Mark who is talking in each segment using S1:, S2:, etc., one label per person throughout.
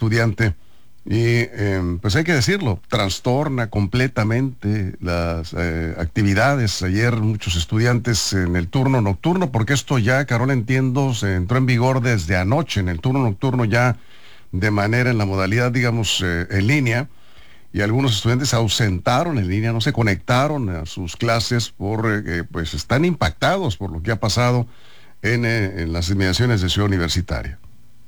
S1: estudiante y pues hay que decirlo, trastorna completamente las actividades. Ayer muchos estudiantes en el turno nocturno, porque esto ya, Carol, entiendo, se entró en vigor desde anoche, en el turno nocturno ya de manera en la modalidad, digamos, en línea, y algunos estudiantes se ausentaron en línea, no se conectaron a sus clases porque pues están impactados por lo que ha pasado en las inmediaciones de Ciudad Universitaria.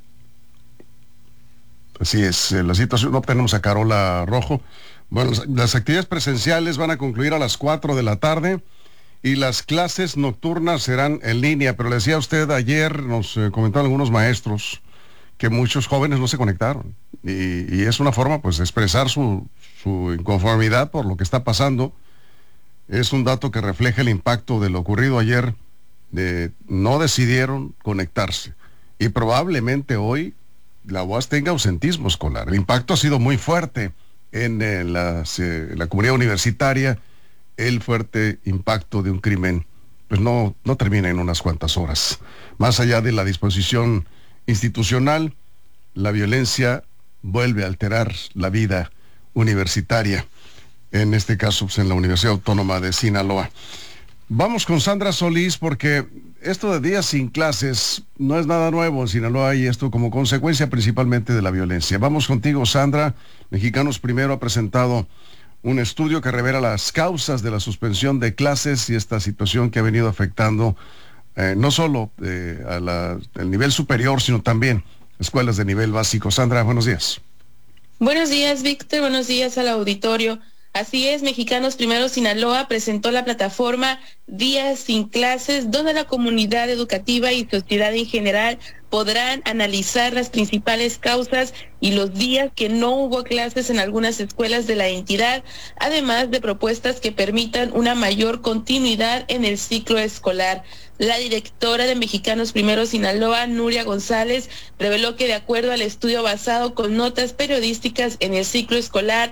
S1: Así es, la situación. No tenemos a Carola Rojo. Bueno, las actividades presenciales van a concluir a las 4 de la tarde y las clases nocturnas serán en línea, pero le decía a usted ayer, nos comentaron algunos maestros que muchos jóvenes no se conectaron y es una forma pues de expresar su inconformidad por lo que está pasando. Es un dato que refleja el impacto de lo ocurrido ayer, no decidieron conectarse y probablemente hoy la UAS tenga ausentismo escolar. El impacto ha sido muy fuerte en la comunidad universitaria. El fuerte impacto de un crimen pues no termina en unas cuantas horas. Más allá de la disposición institucional, la violencia vuelve a alterar la vida universitaria, en este caso pues, en la Universidad Autónoma de Sinaloa. Vamos con Sandra Solís, porque esto de días sin clases no es nada nuevo en Sinaloa y esto como consecuencia principalmente de la violencia. Vamos contigo, Sandra. Mexicanos Primero ha presentado un estudio que revela las causas de la suspensión de clases y esta situación que ha venido afectando no solo al nivel superior, sino también escuelas de nivel básico. Sandra, buenos días.
S2: Buenos días, Víctor. Buenos días al auditorio. Así es, Mexicanos Primero Sinaloa presentó la plataforma Días sin Clases, donde la comunidad educativa y sociedad en general podrán analizar las principales causas y los días que no hubo clases en algunas escuelas de la entidad, además de propuestas que permitan una mayor continuidad en el ciclo escolar. La directora de Mexicanos Primero Sinaloa, Nuria González, reveló que de acuerdo al estudio basado con notas periodísticas en el ciclo escolar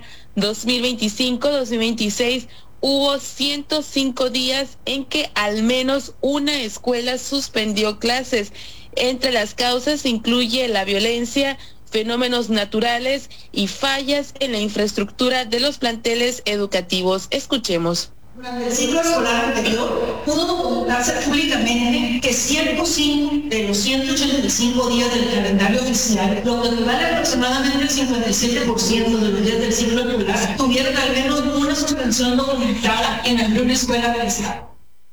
S2: 2025-2026, hubo 105 días en que al menos una escuela suspendió clases. Entre las causas se incluye la violencia, fenómenos naturales y fallas en la infraestructura de los planteles educativos. Escuchemos.
S3: Durante el ciclo escolar anterior pudo documentarse públicamente que 105 de los 185 días del calendario oficial, lo que equivale aproximadamente al 57% de los días del ciclo escolar, tuvieron al menos una suspensión documentada en alguna escuela del estado.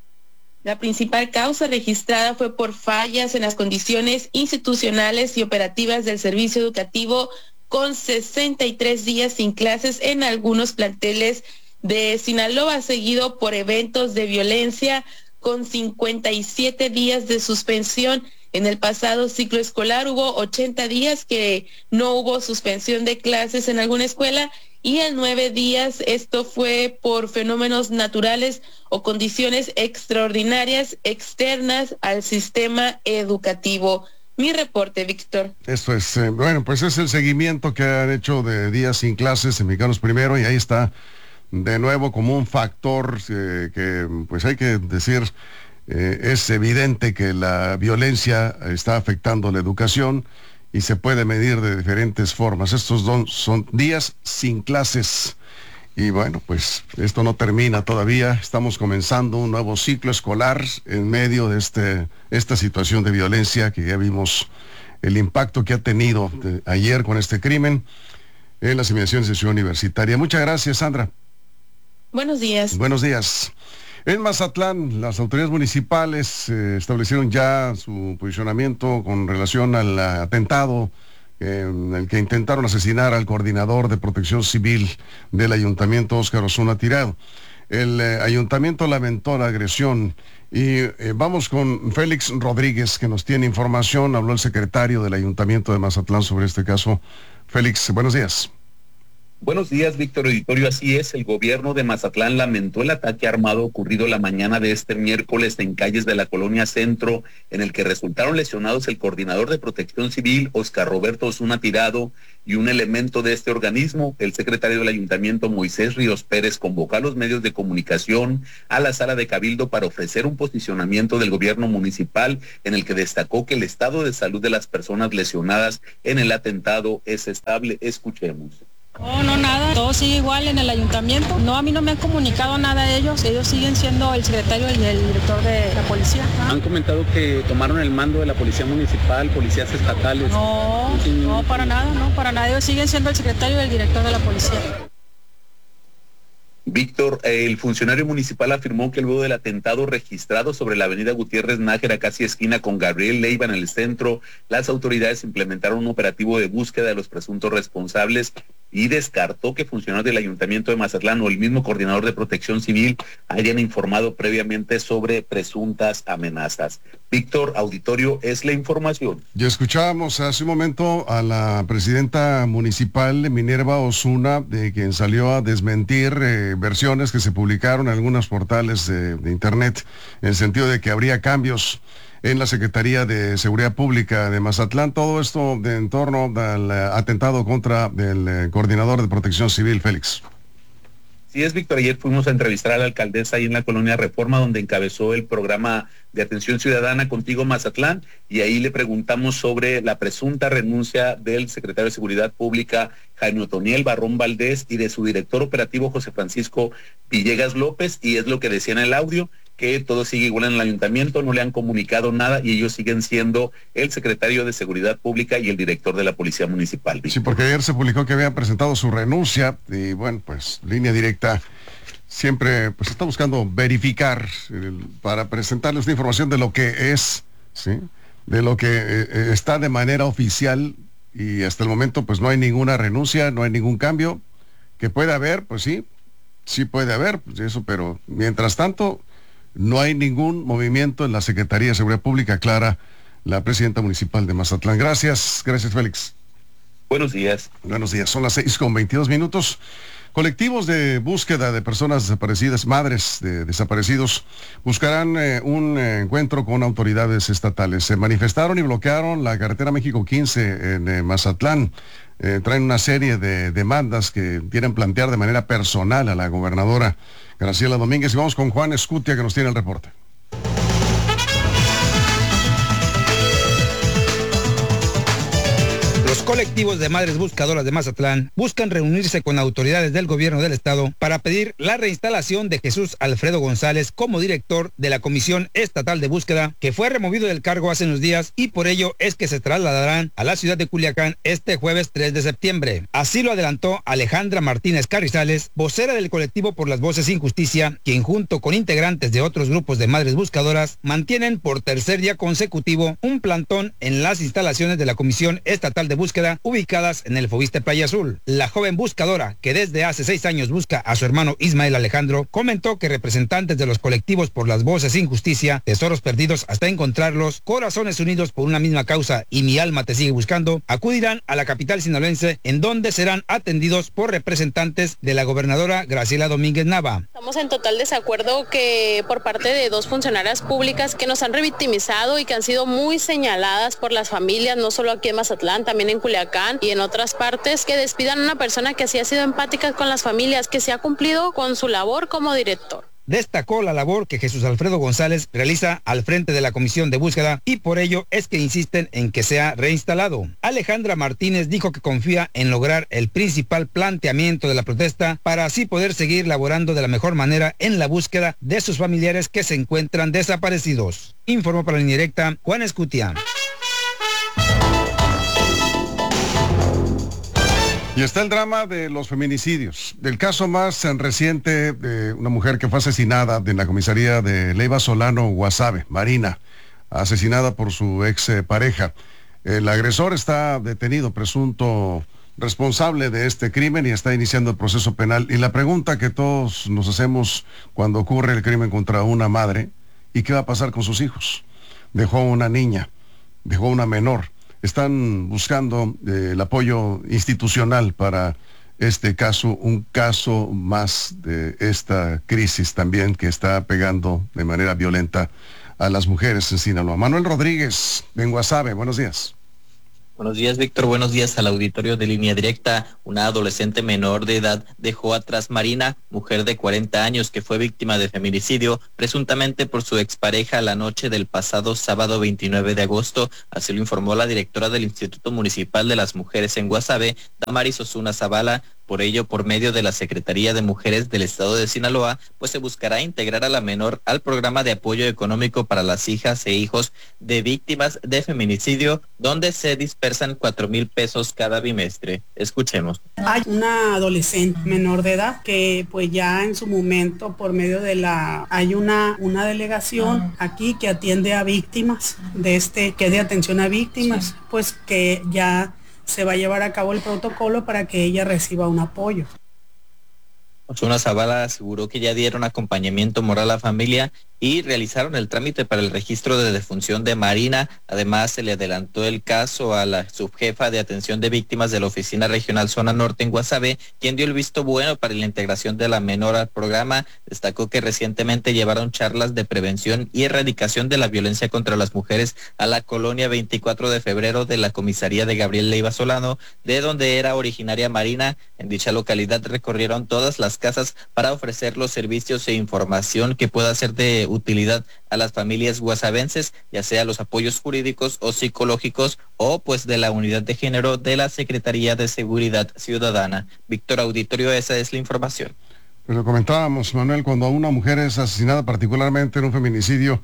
S2: La principal causa registrada fue por fallas en las condiciones institucionales y operativas del servicio educativo, con 63 días sin clases en algunos planteles de Sinaloa, seguido por eventos de violencia con 57 días de suspensión. En el pasado ciclo escolar hubo 80 días que no hubo suspensión de clases en alguna escuela y en 9 días esto fue por fenómenos naturales o condiciones extraordinarias externas al sistema educativo. Mi reporte, Víctor.
S1: Esto es, bueno, pues es el seguimiento que han hecho de días sin clases en Mexicanos Primero y ahí está de nuevo como un factor que pues hay que decir es evidente que la violencia está afectando la educación y se puede medir de diferentes formas. Estos son días sin clases y bueno, pues esto no termina todavía. Estamos comenzando un nuevo ciclo escolar en medio de esta situación de violencia que ya vimos el impacto que ha tenido ayer con este crimen en las inmediaciones de Ciudad Universitaria. Muchas gracias, Sandra.
S2: Buenos días.
S1: Buenos días. En Mazatlán, las autoridades municipales establecieron ya su posicionamiento con relación al atentado en el que intentaron asesinar al coordinador de Protección Civil del Ayuntamiento, Óscar Osuna Tirado. El ayuntamiento lamentó la agresión y vamos con Félix Rodríguez, que nos tiene información. Habló el secretario del Ayuntamiento de Mazatlán sobre este caso. Félix, buenos días.
S4: Buenos días, Víctor Auditorio. Así es, el gobierno de Mazatlán lamentó el ataque armado ocurrido la mañana de este miércoles en calles de la colonia Centro, en el que resultaron lesionados el coordinador de Protección Civil, Oscar Roberto Osuna Tirado, y un elemento de este organismo. El secretario del Ayuntamiento, Moisés Ríos Pérez, convocó a los medios de comunicación a la sala de Cabildo para ofrecer un posicionamiento del gobierno municipal, en el que destacó que el estado de salud de las personas lesionadas en el atentado es estable. Escuchemos.
S5: No, nada, todo sigue igual en el ayuntamiento. No, a mí no me han comunicado nada de ellos siguen siendo el secretario y el director de la policía.
S6: Han comentado que tomaron el mando de la policía municipal, policías estatales.
S5: No, para nada, ellos siguen siendo el secretario y el director de la policía.
S4: Víctor, el funcionario municipal afirmó que luego del atentado registrado sobre la avenida Gutiérrez Nájera, casi esquina con Gabriel Leiva en el centro, las autoridades implementaron un operativo de búsqueda de los presuntos responsables y descartó que funcionarios del Ayuntamiento de Mazatlán o el mismo coordinador de Protección Civil hayan informado previamente sobre presuntas amenazas. Víctor, auditorio, es la información.
S1: Ya escuchábamos hace un momento a la presidenta municipal Minerva Osuna, de quien salió a desmentir versiones que se publicaron en algunos portales de internet, en el sentido de que habría cambios en la Secretaría de Seguridad Pública de Mazatlán. Todo esto en torno al atentado contra el coordinador de Protección Civil, Félix.
S4: Sí es, Víctor, ayer fuimos a entrevistar a la alcaldesa ahí en la colonia Reforma, donde encabezó el programa de atención ciudadana Contigo Mazatlán, y ahí le preguntamos sobre la presunta renuncia del secretario de Seguridad Pública, Jaime Otoniel Barrón Valdés, y de su director operativo, José Francisco Villegas López, y es lo que decía en el audio, que todo sigue igual en el ayuntamiento, no le han comunicado nada y ellos siguen siendo el secretario de Seguridad Pública y el director de la Policía Municipal.
S1: Sí, porque ayer se publicó que habían presentado su renuncia y bueno, pues Línea Directa siempre pues está buscando verificar para presentarles una información de lo que es, ¿sí? De lo que está de manera oficial, y hasta el momento pues no hay ninguna renuncia, no hay ningún cambio. Que puede haber, pues sí puede haber, pues eso, pero mientras tanto no hay ningún movimiento en la Secretaría de Seguridad Pública, aclara la presidenta municipal de Mazatlán. Gracias Félix.
S4: Buenos días.
S1: Buenos días, son las 6:22. Colectivos de búsqueda de personas desaparecidas, madres de desaparecidos, buscarán un encuentro con autoridades estatales. Se manifestaron y bloquearon la carretera México 15 en Mazatlán. Traen una serie de demandas que quieren plantear de manera personal a la gobernadora Graciela Domínguez. Y vamos con Juan Escutia, que nos tiene el reporte.
S7: Los colectivos de madres buscadoras de Mazatlán buscan reunirse con autoridades del gobierno del estado para pedir la reinstalación de Jesús Alfredo González como director de la Comisión Estatal de Búsqueda, que fue removido del cargo hace unos días, y por ello es que se trasladarán a la ciudad de Culiacán este jueves 3 de septiembre. Así lo adelantó Alejandra Martínez Carrizales, vocera del colectivo por las Voces Sin Justicia, quien junto con integrantes de otros grupos de madres buscadoras mantienen por tercer día consecutivo un plantón en las instalaciones de la Comisión Estatal de Búsqueda ubicadas en el Fobiste Playa Azul. La joven buscadora, que desde hace 6 años busca a su hermano Ismael Alejandro, comentó que representantes de los colectivos por las Voces Sin Justicia, Tesoros Perdidos hasta encontrarlos, Corazones Unidos por una misma causa y Mi Alma Te Sigue Buscando, acudirán a la capital sinaloense, en donde serán atendidos por representantes de la gobernadora Graciela Domínguez Nava.
S8: Estamos en total desacuerdo que por parte de 2 funcionarias públicas que nos han revictimizado y que han sido muy señaladas por las familias, no solo aquí en Mazatlán, también en Culiacán y en otras partes, que despidan a una persona que así ha sido empática con las familias, que se ha cumplido con su labor como director.
S7: Destacó la labor que Jesús Alfredo González realiza al frente de la Comisión de Búsqueda, y por ello es que insisten en que sea reinstalado. Alejandra Martínez dijo que confía en lograr el principal planteamiento de la protesta para así poder seguir laborando de la mejor manera en la búsqueda de sus familiares que se encuentran desaparecidos. Informó para Línea Directa Juan Escutia.
S1: Y está el drama de los feminicidios. Del caso más reciente de una mujer que fue asesinada en la comisaría de Leiva Solano, Guasave, Marina, asesinada por su ex pareja. El agresor está detenido, presunto responsable de este crimen, y está iniciando el proceso penal. Y la pregunta que todos nos hacemos cuando ocurre el crimen contra una madre: ¿y qué va a pasar con sus hijos? Dejó una niña, dejó una menor. Están buscando el apoyo institucional para este caso, un caso más de esta crisis también que está pegando de manera violenta a las mujeres en Sinaloa. Manuel Rodríguez, en Guasave, buenos días.
S9: Buenos días, Víctor. Buenos días al auditorio de Línea Directa. Una adolescente menor de edad dejó atrás Marina, mujer de 40 años que fue víctima de feminicidio, presuntamente por su expareja la noche del pasado sábado 29 de agosto. Así lo informó la directora del Instituto Municipal de las Mujeres en Guasave, Damaris Osuna Zavala. Por ello, por medio de la Secretaría de Mujeres del Estado de Sinaloa, pues se buscará integrar a la menor al programa de apoyo económico para las hijas e hijos de víctimas de feminicidio, donde se dispersan 4,000 pesos cada bimestre. Escuchemos.
S10: Hay una adolescente menor de edad que pues ya en su momento por medio de hay una delegación aquí que atiende a víctimas que es de atención a víctimas, pues que ya se va a llevar a cabo el protocolo para que ella reciba un apoyo.
S9: Osuna Zavala aseguró que ya dieron acompañamiento moral a la familia y realizaron el trámite para el registro de defunción de Marina. Además, se le adelantó el caso a la subjefa de atención de víctimas de la Oficina Regional Zona Norte en Guasave, quien dio el visto bueno para la integración de la menor al programa. Destacó que recientemente llevaron charlas de prevención y erradicación de la violencia contra las mujeres a la colonia 24 de febrero de la comisaría de Gabriel Leiva Solano, de donde era originaria Marina. En dicha localidad recorrieron todas las casas para ofrecer los servicios e información que pueda ser de utilidad a las familias guasavenses, ya sea los apoyos jurídicos o psicológicos o pues de la unidad de género de la Secretaría de Seguridad Ciudadana. Víctor Auditorio, esa es la información.
S1: Pero comentábamos, Manuel, cuando una mujer es asesinada, particularmente en un feminicidio,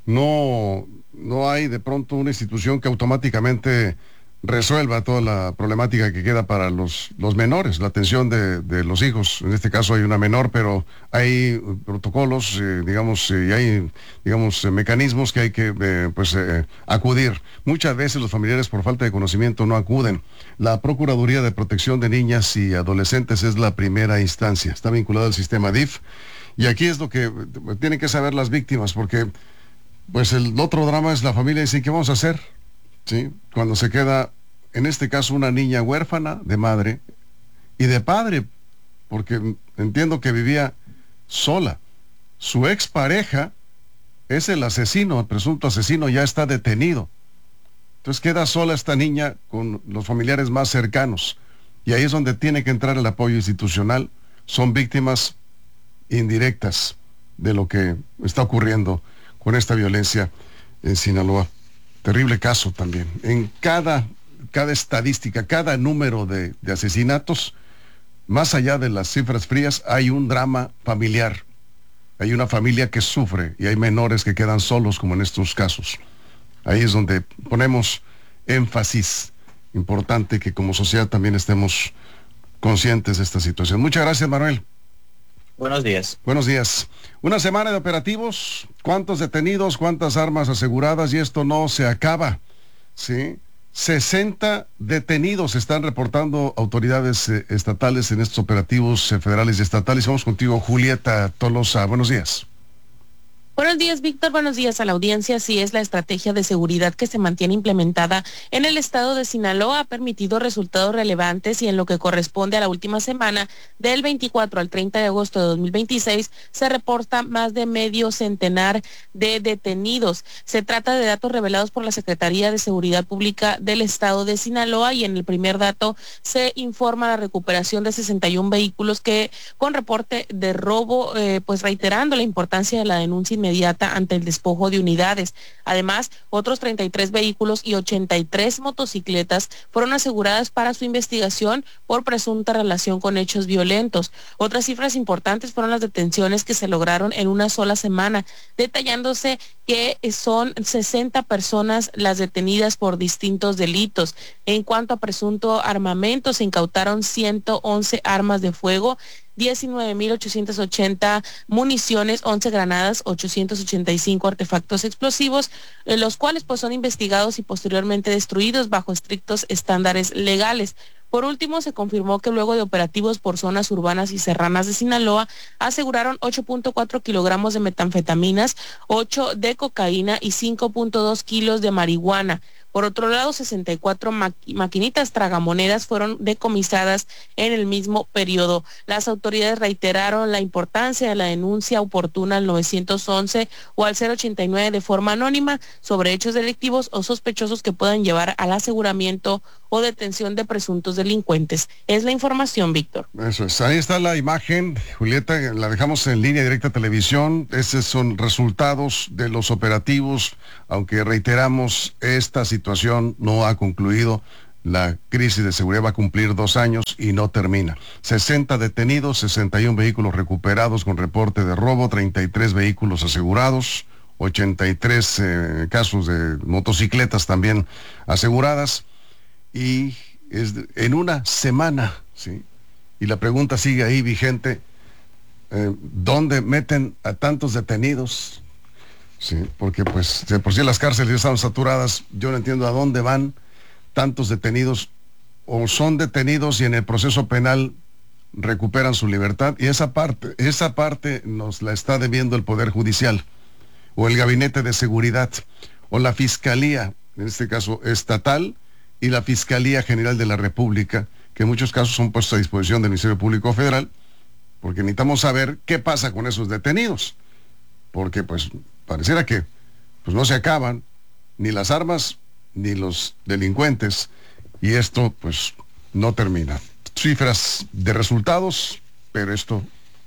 S1: no hay de pronto una institución que automáticamente resuelva toda la problemática que queda para los menores, la atención de los hijos. En este caso hay una menor, pero hay protocolos, y hay, mecanismos que hay que acudir. Muchas veces los familiares por falta de conocimiento no acuden. La Procuraduría de Protección de Niñas y Adolescentes es la primera instancia. Está vinculada al sistema DIF. Y aquí es lo que tienen que saber las víctimas, porque pues el otro drama es la familia. Dice, ¿qué vamos a hacer? ¿Sí? Cuando se queda, en este caso, una niña huérfana de madre y de padre, porque entiendo que vivía sola. Su expareja es el asesino, el presunto asesino ya está detenido. Entonces queda sola esta niña con los familiares más cercanos. Y ahí es donde tiene que entrar el apoyo institucional. Son víctimas indirectas de lo que está ocurriendo con esta violencia en Sinaloa. Terrible caso también. En cada estadística, cada número de asesinatos, más allá de las cifras frías, hay un drama familiar. Hay una familia que sufre y hay menores que quedan solos, como en estos casos. Ahí es donde ponemos énfasis. Importante que como sociedad también estemos conscientes de esta situación. Muchas gracias, Manuel.
S9: Buenos días.
S1: Buenos días. Una semana de operativos, ¿cuántos detenidos, cuántas armas aseguradas? Y esto no se acaba, ¿sí? 60 detenidos están reportando autoridades estatales en estos operativos federales y estatales. Vamos contigo, Julieta Tolosa. Buenos días.
S2: Buenos días, Víctor. Buenos días a la audiencia. Así es, la estrategia de seguridad que se mantiene implementada en el estado de Sinaloa ha permitido resultados relevantes y en lo que corresponde a la última semana, del 24 al 30 de agosto de 2026, se reporta más de medio centenar de detenidos. Se trata de datos revelados por la Secretaría de Seguridad Pública del estado de Sinaloa y en el primer dato se informa la recuperación de 61 vehículos que con reporte de robo, pues reiterando la importancia de la denuncia inmediata ante el despojo de unidades. Además, otros 33 vehículos y 83 motocicletas fueron aseguradas para su investigación por presunta relación con hechos violentos. Otras cifras importantes fueron las detenciones que se lograron en una sola semana, detallándose que son 60 personas las detenidas por distintos delitos. En cuanto a presunto armamento, se incautaron 111 armas de fuego, 19,880 municiones, 11 granadas, 885 artefactos explosivos, los cuales pues son investigados y posteriormente destruidos bajo estrictos estándares legales. Por último, se confirmó que luego de operativos por zonas urbanas y serranas de Sinaloa, aseguraron 8.4 kilogramos de metanfetaminas, 8 de cocaína y 5.2 kilos de marihuana. Por otro lado, 64 maquinitas tragamonedas fueron decomisadas en el mismo periodo. Las autoridades reiteraron la importancia de la denuncia oportuna al 911 o al 089 de forma anónima sobre hechos delictivos o sospechosos que puedan llevar al aseguramiento o detención de presuntos delincuentes. Es la información, Víctor.
S1: Eso es. Ahí está la imagen, Julieta, la dejamos en línea directa a televisión. Esos son resultados de los operativos, aunque reiteramos, esta situación no ha concluido. La crisis de seguridad va a cumplir 2 años y no termina. 60 detenidos, 61 vehículos recuperados con reporte de robo, 33 vehículos asegurados, 83 casos de motocicletas también aseguradas. Y es en una semana, ¿sí? Y la pregunta sigue ahí vigente, ¿dónde meten a tantos detenidos? Sí, porque pues de por sí las cárceles ya están saturadas. Yo no entiendo a dónde van tantos detenidos, o son detenidos y en el proceso penal recuperan su libertad, y esa parte nos la está debiendo el Poder Judicial, o el Gabinete de Seguridad, o la Fiscalía, en este caso estatal, y la Fiscalía General de la República, que en muchos casos son puestos a disposición del Ministerio Público Federal, porque necesitamos saber qué pasa con esos detenidos, porque pues pareciera que pues no se acaban ni las armas ni los delincuentes, y esto pues no termina. Cifras de resultados, pero esto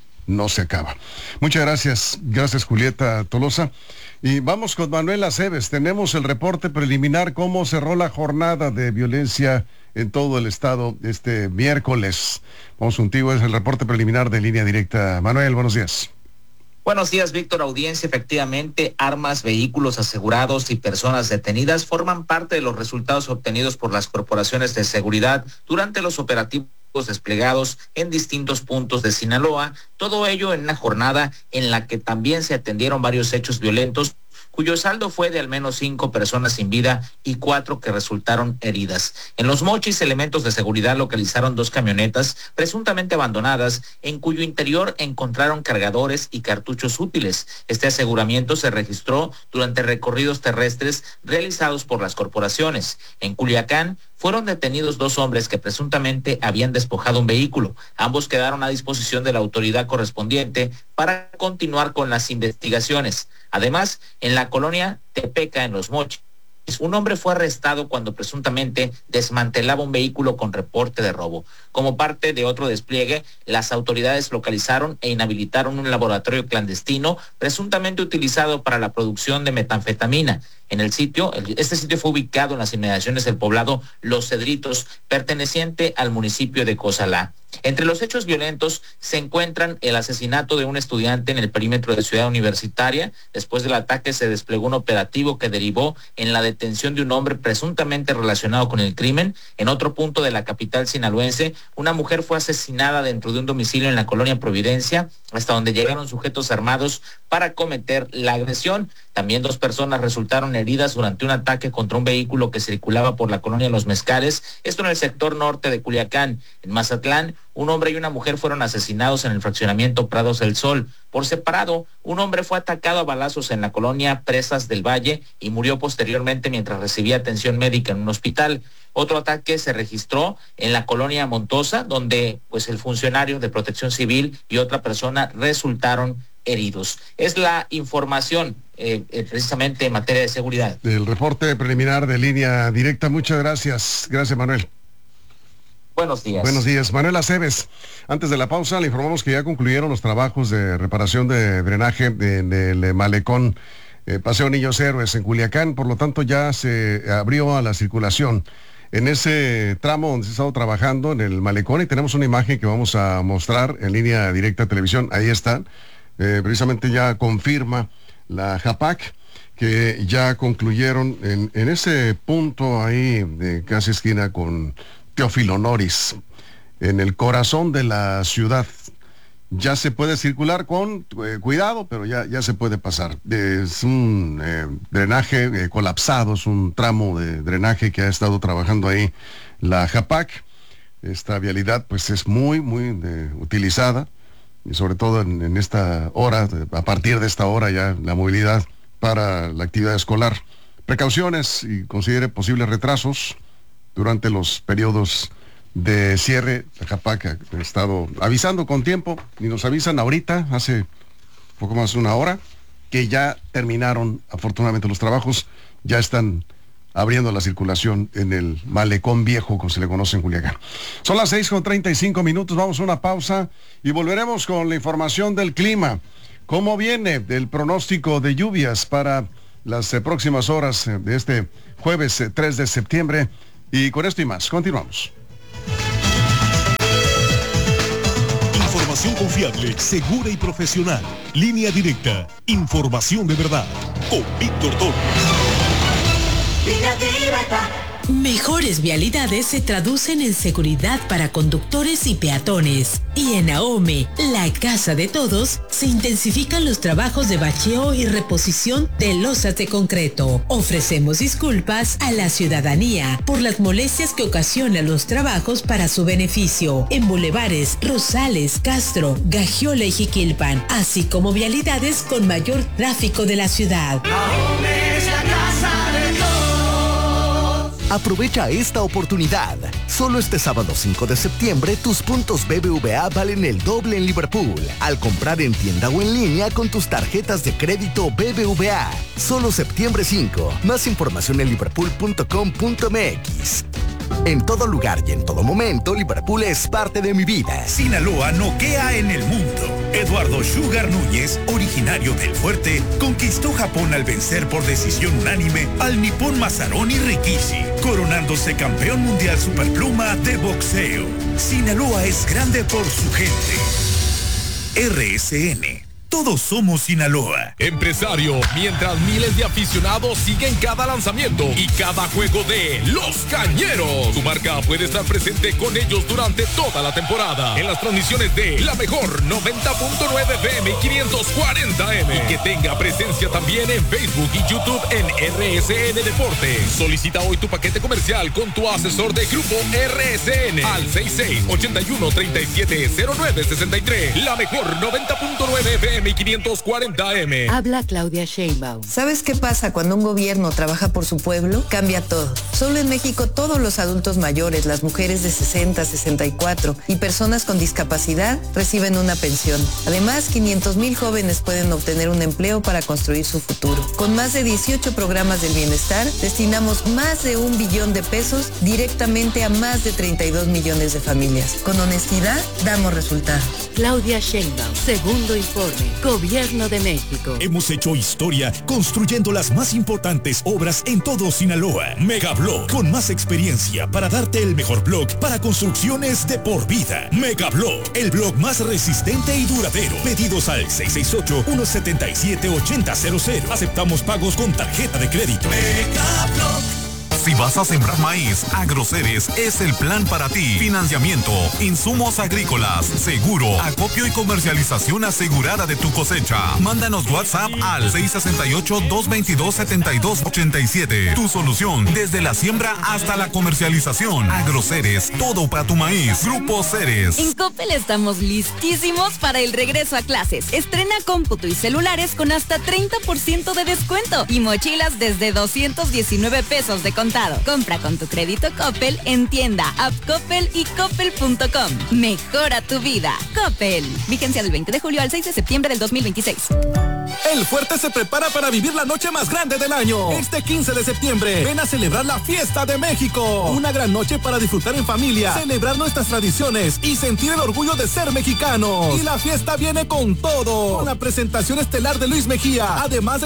S1: no se acaba. Muchas gracias Julieta Tolosa. Y vamos con Manuel Aceves. Tenemos el reporte preliminar, cómo cerró la jornada de violencia en todo el estado este miércoles. Vamos contigo, es el reporte preliminar de Línea Directa. Manuel, buenos días.
S11: Buenos días, Víctor. Audiencia, efectivamente, armas, vehículos asegurados y personas detenidas forman parte de los resultados obtenidos por las corporaciones de seguridad durante los operativos desplegados en distintos puntos de Sinaloa, todo ello en una jornada en la que también se atendieron varios hechos violentos, cuyo saldo fue de al menos 5 personas sin vida y 4 que resultaron heridas. En Los Mochis, elementos de seguridad localizaron 2 camionetas presuntamente abandonadas, en cuyo interior encontraron cargadores y cartuchos útiles. Este aseguramiento se registró durante recorridos terrestres realizados por las corporaciones. En Culiacán, fueron detenidos 2 hombres que presuntamente habían despojado un vehículo. Ambos quedaron a disposición de la autoridad correspondiente para continuar con las investigaciones. Además, en la colonia Tepeca, en Los Mochis, un hombre fue arrestado cuando presuntamente desmantelaba un vehículo con reporte de robo. Como parte de otro despliegue, las autoridades localizaron e inhabilitaron un laboratorio clandestino presuntamente utilizado para la producción de metanfetamina. En el sitio, este sitio fue ubicado en las inmediaciones del poblado Los Cedritos, perteneciente al municipio de Cozalá. Entre los hechos violentos se encuentran el asesinato de un estudiante en el perímetro de Ciudad Universitaria. Después del ataque se desplegó un operativo que derivó en la detención de un hombre presuntamente relacionado con el crimen. En otro punto de la capital sinaloense, una mujer fue asesinada dentro de un domicilio en la colonia Providencia, hasta donde llegaron sujetos armados para cometer la agresión. También 2 personas resultaron heridas durante un ataque contra un vehículo que circulaba por la colonia Los Mezcales, esto en el sector norte de Culiacán. En Mazatlán, un hombre y una mujer fueron asesinados en el fraccionamiento Prados del Sol. Por separado, un hombre fue atacado a balazos en la colonia Presas del Valle y murió posteriormente mientras recibía atención médica en un hospital. Otro ataque se registró en la colonia Montosa, donde pues el funcionario de Protección Civil y otra persona resultaron heridos. Es la información precisamente en materia de seguridad.
S1: El reporte preliminar de Línea Directa. Muchas gracias. Gracias, Manuel.
S11: Buenos días.
S1: Buenos días. Manuel Aceves. Antes de la pausa, le informamos que ya concluyeron los trabajos de reparación de drenaje en el malecón Paseo Niños Héroes en Culiacán. Por lo tanto, ya se abrió a la circulación en ese tramo donde se ha estado trabajando en el malecón, y tenemos una imagen que vamos a mostrar en Línea Directa Televisión. Ahí está. Precisamente ya confirma la JAPAC que ya concluyeron en ese punto ahí de casi esquina con Teófilo Noris, en el corazón de la ciudad. Ya se puede circular con cuidado, pero ya se puede pasar. Es un drenaje colapsado, es un tramo de drenaje que ha estado trabajando ahí la JAPAC. Esta vialidad pues es muy utilizada, y sobre todo en esta hora, a partir de esta hora ya la movilidad para la actividad escolar precauciones y considere posibles retrasos durante los periodos de cierre. Acapac ha estado avisando con tiempo y nos avisan ahorita, hace poco más de una hora, que ya terminaron, afortunadamente, los trabajos, ya están abriendo la circulación en el malecón viejo, como se le conoce en Culiacán. Son las 6:35, vamos a una pausa y volveremos con la información del clima. ¿Cómo viene el pronóstico de lluvias para las próximas horas de este jueves 3 de septiembre? Y con esto y más, continuamos.
S12: Información confiable, segura y profesional. Línea directa. Información de verdad. Con Víctor Torres.
S13: Mejores vialidades se traducen en seguridad para conductores y peatones. Y en AOME, la casa de todos, se intensifican los trabajos de bacheo y reposición de losas de concreto. Ofrecemos disculpas a la ciudadanía por las molestias que ocasionan los trabajos para su beneficio en bulevares Rosales, Castro, Gagiola y Jiquilpan, así como vialidades con mayor tráfico de la ciudad.
S14: AOME es la casa de todos.
S15: Aprovecha esta oportunidad. Solo este sábado 5 de septiembre, tus puntos BBVA valen el doble en Liverpool. Al comprar en tienda o en línea con tus tarjetas de crédito BBVA. Solo septiembre 5. Más información en liverpool.com.mx. En todo lugar y en todo momento, Liverpool es parte de mi vida.
S16: Sinaloa noquea en el mundo. Eduardo Sugar Núñez, originario del Fuerte, conquistó Japón al vencer por decisión unánime al nipón Masaroni Rikishi, coronándose campeón mundial superpluma de boxeo. Sinaloa es grande por su gente. RSN. Todos somos Sinaloa.
S17: Empresario, mientras miles de aficionados siguen cada lanzamiento y cada juego de Los Cañeros, tu marca puede estar presente con ellos durante toda la temporada en las transmisiones de la mejor 90.9 FM y 540M, y que tenga presencia también en Facebook y YouTube en RSN Deportes. Solicita hoy tu paquete comercial con tu asesor de grupo RSN al 6681370963. La mejor 90.9 FM y 540M.
S18: Habla Claudia Sheinbaum. ¿Sabes qué pasa cuando un gobierno trabaja por su pueblo? Cambia todo. Solo en México todos los adultos mayores, las mujeres de 60, 64 y personas con discapacidad reciben una pensión. Además, 500,000 jóvenes pueden obtener un empleo para construir su futuro. Con más de 18 programas del bienestar, destinamos más de 1 billón de pesos directamente a más de 32 millones de familias. Con honestidad, damos resultados.
S19: Claudia Sheinbaum, segundo informe. Gobierno de México.
S16: Hemos hecho historia construyendo las más importantes obras en todo Sinaloa. Megablog, con más experiencia para darte el mejor blog para construcciones de por vida. Megablog, el blog más resistente y duradero. Pedidos al 668-177-8000. Aceptamos pagos con tarjeta de crédito. Megablog.
S20: Si vas a sembrar maíz, Agroceres es el plan para ti. Financiamiento, insumos agrícolas, seguro, acopio y comercialización asegurada de tu cosecha. Mándanos WhatsApp al 668-222-7287. Tu solución desde la siembra hasta la comercialización. Agroceres, todo para tu maíz. Grupo Ceres.
S21: En Coppel estamos listísimos para el regreso a clases. Estrena cómputo y celulares con hasta 30% de descuento y mochilas desde 219 pesos de contado. Compra con tu crédito Coppel en tienda, app Coppel y coppel.com. Mejora tu vida. Coppel. Vigencia del 20 de julio al 6 de septiembre del 2026.
S22: El Fuerte se prepara para vivir la noche más grande del año. Este 15 de septiembre, ven a celebrar la Fiesta de México. Una gran noche para disfrutar en familia, celebrar nuestras tradiciones y sentir el orgullo de ser mexicanos. Y la fiesta viene con todo. Con la presentación estelar de Luis Mejía, además de